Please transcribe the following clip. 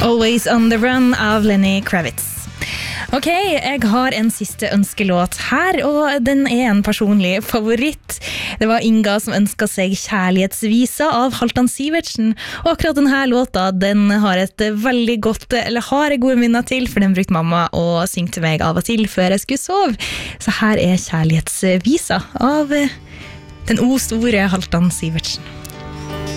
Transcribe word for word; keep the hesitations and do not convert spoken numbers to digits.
Always on the Run av Lenny Kravitz. Ok, jeg har en siste ønskelåt her, og den er en personlig favoritt. Det var Inga som ønsket seg Kjærlighetsvisa av Halvdan Sivertsen, og akkurat denne låta, den har et veldig godt, eller har jeg gode minner til, for den brukte mamma å synge til meg av og til før jeg skulle sove. Så her er Kjærlighetsvisa av den o store Halvdan Sivertsen.